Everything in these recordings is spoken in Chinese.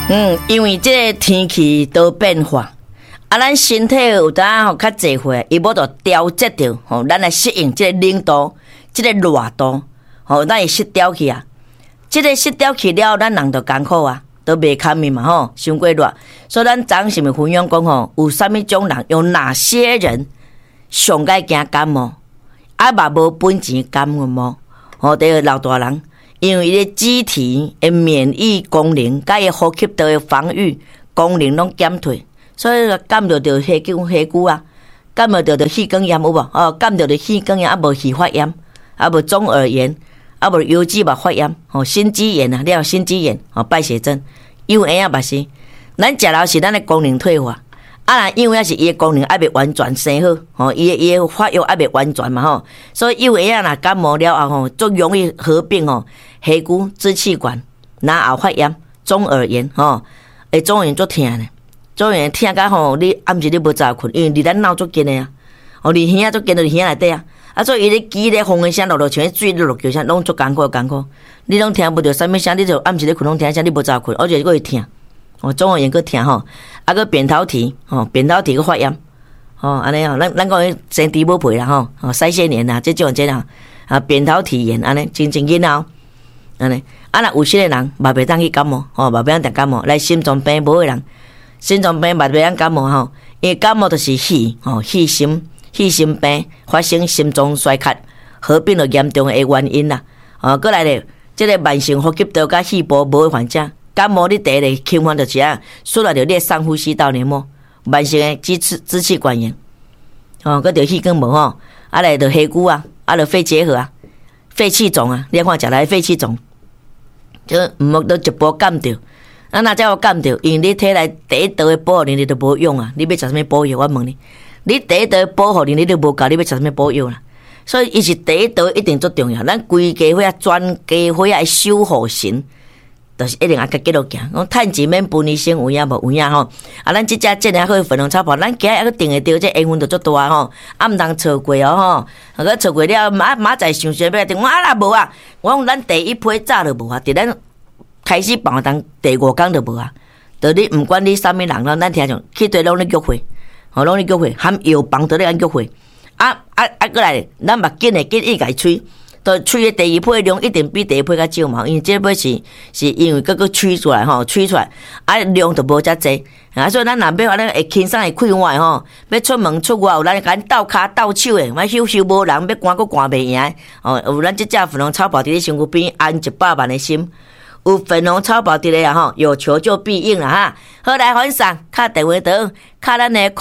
因为这个天气都变化，咱身体有当吼较济岁，伊要着调节着吼，咱来适应这个冷度、这个热度，吼，咱会失调去啊。这个失调去了，咱人就艰苦啊，都袂堪面嘛吼，伤过热。所以咱昨是咪分享讲吼，有啥物种人，有哪些人上该惊感冒，嘛无本钱感冒，吼，这个老大人。因为伊的机体的免疫功能，甲伊呼吸道的防御功能拢减退，所以感冒着黑菇啊，感冒着气管炎有无？感冒着气管炎，无气发炎，无中耳炎，无腰肌肉发炎，心肌炎啊，你有心肌炎，败血症，因为嘛是，咱食老是咱的功能退化。因为是伊的功能还未完全生好，伊的发育还未完全嘛吼，所以因为若感冒了后吼，就容易合并黑骨、支气管、然后发炎、中耳炎中耳炎足痛呢，中耳炎痛甲吼，你暗时你无早困，因为离咱脑足近的啊，离耳足近到耳内底啊，所以伊咧机咧风的声落像水落叫声，拢足艰苦，你拢听不着啥物声，你就暗时咧困拢听声，你无早困，而且佫会痛。中耳炎佫痛吼，佫扁桃体扁桃体佫发炎安尼咱讲生猪母皮啦腮腺炎啦，这种啦扁桃体炎安尼，真紧安尼若有些人嘛袂当去感冒嘛袂当得感冒，来心脏病无的人，心脏病嘛袂当感冒因为感冒就是气心病发生心脏衰竭，合并了严重的原因啦过来咧，这个慢性呼吸道甲气部无的患者。感冒你第一个轻患就是输入着你上呼吸道黏膜，慢性的支气管炎，佮着气管无来着黑骨就肺结核肺气肿你看食来肺气肿，就毋好都一波感着。若才有感着，因为你体内第一道的保护能力都无用你要食啥物补药？我问你第一道的保护能力都无够，你要食啥物补药啦？所以伊是第一道一定足重要，咱规家伙全家伙的守护神。就是一定要继续行，讲趁钱免分医生有影无有影咱即只真好粉红草包，咱今日还定会着，这缘分就足大毋通错过佮错过了，马在想要定，我啦无我讲咱第一批早就无伫咱开始办当第5天就无就你毋管你啥物人咱听上去对拢咧约会，拢咧约会，含药房都咧约会，过来，咱目紧的紧伊家吹。都吹的第二批量一定比第一批较少嘛，因为这批是因为个吹出来吹出来量就无遮济所以咱若要咱会轻松会快活要出门出外有咱敢斗骹斗手的，莫休无人要赶佫赶袂赢有咱这只粉红草包伫咧身躯边安100万的心，有粉红草包伫咧有求就必应啦好来分享，敲电话倒，敲咱的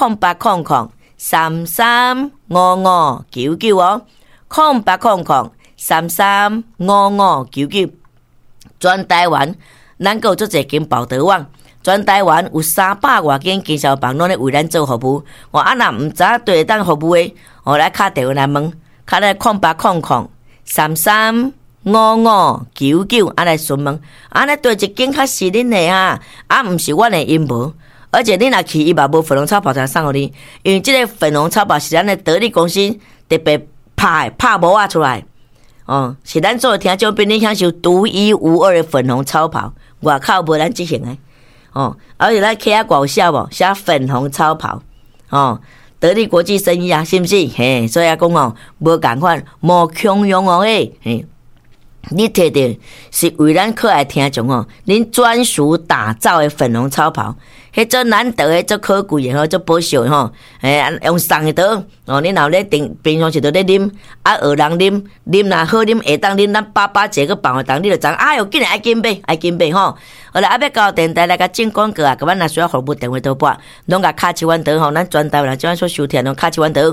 0800335599 0800335599，全台湾咱有足侪间报道网，全台湾有300多间经销房拢咧为咱做服务。若毋知对会当服务的，来敲电话来问，敲来0800335599，来询问，来对一间较是恁的毋是阮的阴谋。而且你若去，伊嘛无粉红草包才送互你，因为这个粉红草包是咱的得力公司特别拍模出来。是咱做听众朋友享受独一无二的粉红超跑，外口无咱这型的而且咱客挂有写无？写粉红超跑得力国际生意是不是？嘿，所以讲无共款，无强用你摕到是为咱可爱听众恁专属打造的粉红超跑，迄做难得的，做可贵的做保守的用送的倒你若咧平常时都咧啉学人啉若好啉下当啉，咱爸一个办活动，你就知哟，紧来爱紧买好来要到电台来甲进广告甲阮若需要服务电话倒拨，拢甲敲起阮倒咱全台湾即阵所收听拢敲起阮倒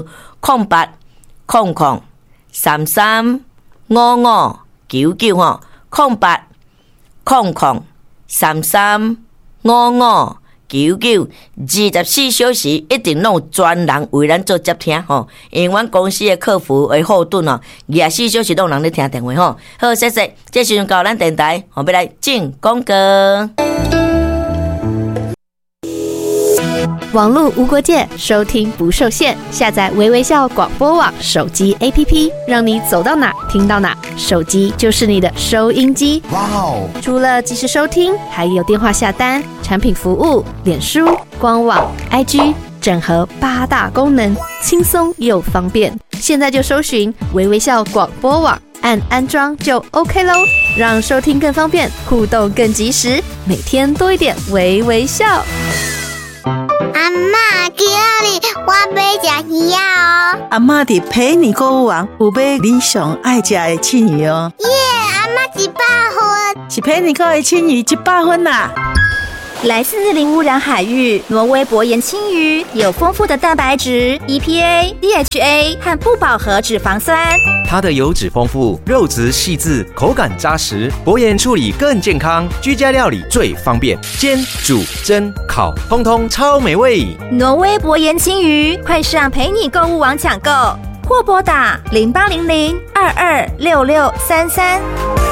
0800335599，24小时一定拢有专人为咱做接听因为阮公司的客服为后盾24小时拢有人咧听电话好，谢谢，这时阵到咱电台要来进广告。 网络无国界，收听不受限。下载微微笑广播网手机 APP， 让你走到哪听到哪，手机就是你的收音机。哇哦！除了即时收听，还有电话下单、产品服务、脸书、官网、IG， 整合8大功能，轻松又方便。现在就搜寻微微笑广播网，按安装就 OK 咯，让收听更方便，互动更及时，每天多一点微微笑。 阿嬷，今日我要吃鱼哦。 阿嬷伫陪你购物网有买你上爱吃的青鱼哦。 耶，阿嬷100分， 是陪你购的青鱼100分啦。 来自零污染海域，挪威薄盐青鱼有丰富的蛋白质、EPA、DHA 和不饱和脂肪酸。 它的油脂丰富，肉质细致，口感扎实，薄盐处理更健康，居家料理最方便，煎、煮、蒸、烤，通通超美味。 挪威薄盐青鱼，快上陪你购物网抢购，或拨打0800-226633。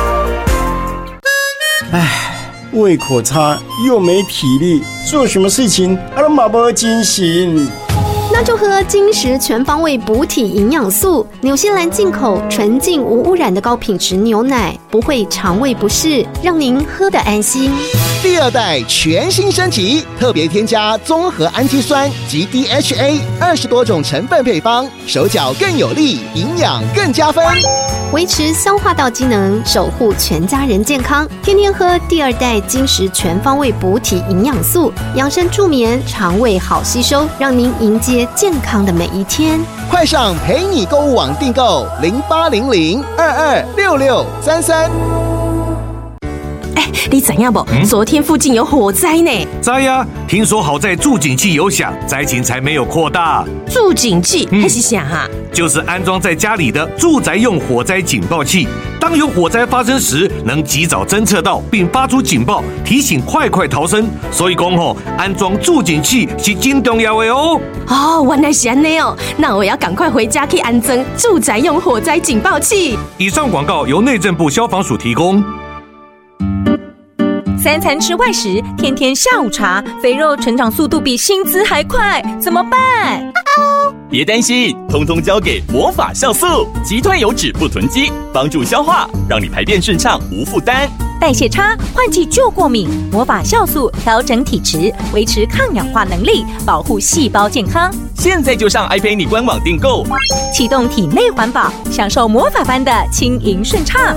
胃口差又没体力，做什么事情都没精神。 那就喝金石全方位补体营养素，纽西兰进口纯净无污染的高品质牛奶，不会肠胃不适，让您喝得安心。 第2代全新升级，特别添加综合氨基酸及 DHA 20多种成分配方，手脚更有力，营养更加分， 维持消化道机能，守护全家人健康。天天喝第2代金石全方位补体营养素，养生助眠，肠胃好吸收，让您迎接健康的每一天。 快上陪你购物网订购0800-226633。 你知影不？昨天附近有火灾呢。 知呀，听说好在助警器有响，灾情才没有扩大。 助警器还是啥哈？ 就是安装在家里的住宅用火灾警报器，当有火灾发生时，能及早侦测到并发出警报，提醒快逃生。所以讲安装助警器是真重要的哦。 原来是这样哦，那我要赶快回家去安装住宅用火灾警报器。 以上广告由内政部消防署提供。 3餐吃外食，天天下午茶，肥肉成长速度比薪资还快，怎么办？ 别担心，通通交给魔法酵素，击退油脂不囤积，帮助消化，让你排便顺畅无负担。 代谢差、换季就过敏，魔法酵素调整体质，维持抗氧化能力，保护细胞健康。 现在就上 iPay 官网订购， 启动体内环保，享受魔法般的轻盈顺畅。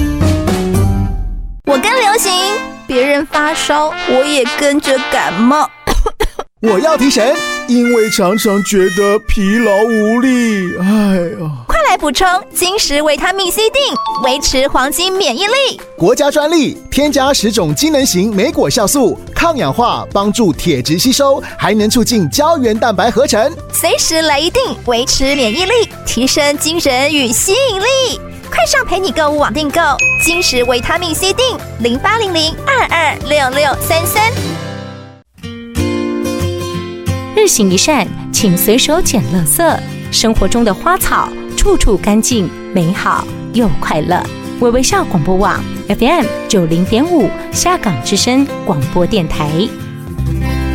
我跟流行，别人发烧，我也跟着感冒。 我要提神，因为常常觉得疲劳无力。 快来补充金石维他命 C 锭，维持黄金免疫力。 国家专利，添加10种机能型莓果酵素，抗氧化，帮助铁质吸收，还能促进胶原蛋白合成。 随时来一锭，维持免疫力，提升精神与吸引力。快上陪你购物网订购金石维他命 C 锭，0800-226633。 日行一善，请随手捡垃圾。生活中的花草，处处干净、美好又快乐。微微笑广播网 FM90.5 下港之声广播电台。